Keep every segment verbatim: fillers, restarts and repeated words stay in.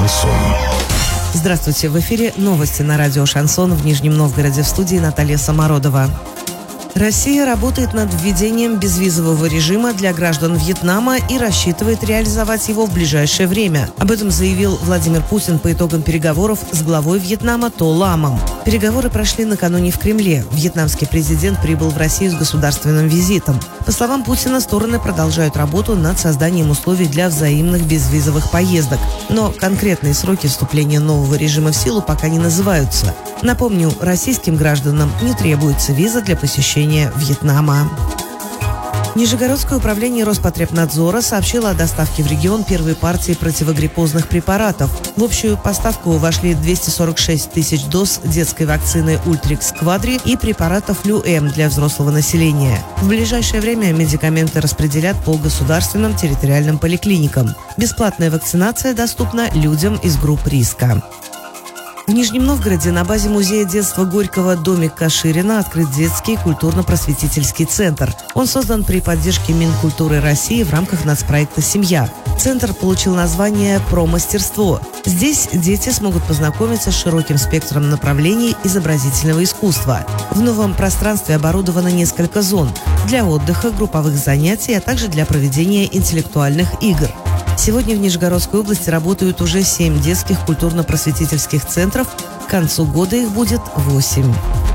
Шансон. Здравствуйте, в эфире новости на радио «Шансон», в Нижнем Новгороде, в студии Наталья Самородова. Россия работает над введением безвизового режима для граждан Вьетнама и рассчитывает реализовать его в ближайшее время. Об этом заявил Владимир Путин по итогам переговоров с главой Вьетнама То Ламом. Переговоры прошли накануне в Кремле. Вьетнамский президент прибыл в Россию с государственным визитом. По словам Путина, стороны продолжают работу над созданием условий для взаимных безвизовых поездок. Но конкретные сроки вступления нового режима в силу пока не называются. Напомню, российским гражданам не требуется виза для посещения Вьетнама. Нижегородское управление Роспотребнадзора сообщило о доставке в регион первой партии противогриппозных препаратов. В общую поставку вошли двести сорок шесть тысяч доз детской вакцины Ультрикс Квадри и препарата Флю-М для взрослого населения. В ближайшее время медикаменты распределят по государственным территориальным поликлиникам. Бесплатная вакцинация доступна людям из групп риска. В Нижнем Новгороде на базе музея детства Горького «Домик Каширина» открыт детский культурно-просветительский центр. Он создан при поддержке Минкультуры России в рамках нацпроекта «Семья». Центр получил название «Про мастерство». Здесь дети смогут познакомиться с широким спектром направлений изобразительного искусства. В новом пространстве оборудовано несколько зон для отдыха, групповых занятий, а также для проведения интеллектуальных игр. Сегодня в Нижегородской области работают уже семь детских культурно-просветительских центров. К концу года их будет восемь.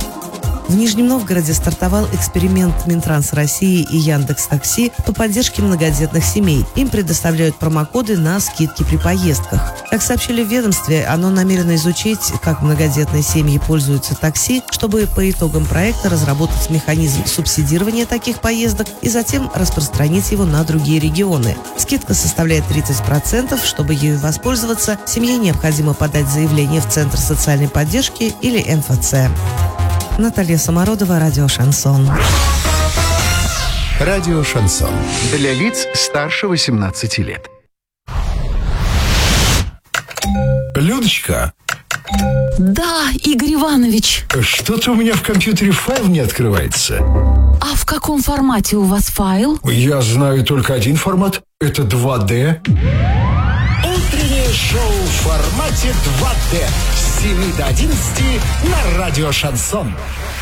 В Нижнем Новгороде стартовал эксперимент Минтранс России и Яндекс.Такси по поддержке многодетных семей. Им предоставляют промокоды на скидки при поездках. Как сообщили в ведомстве, оно намерено изучить, как многодетные семьи пользуются такси, чтобы по итогам проекта разработать механизм субсидирования таких поездок и затем распространить его на другие регионы. Скидка составляет тридцать процентов. Чтобы ею воспользоваться, семье необходимо подать заявление в Центр социальной поддержки или эн эф цэ. Наталья Самородова, радио «Шансон». Радио «Шансон». Для лиц старше восемнадцати лет. Людочка. Да, Игорь Иванович. Что-то у меня в компьютере файл не открывается. А в каком формате у вас файл? Я знаю только один формат. Это два дэ. Утреннее шоу в формате два дэ. С семи до одиннадцати на радио «Шансон».